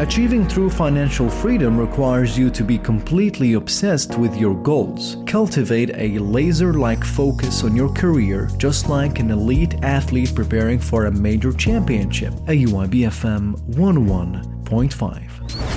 Achieving true financial freedom requires you to be completely obsessed with your goals. Cultivate a laser-like focus on your career, just like an elite athlete preparing for a major championship. AUIB FM 101.5.